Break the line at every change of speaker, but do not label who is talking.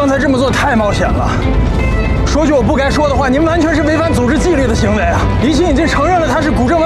刚才这么做太冒险了。说句我不该说的话，您完全是违反组织纪律的行为啊！李欣已经承认了他是古正文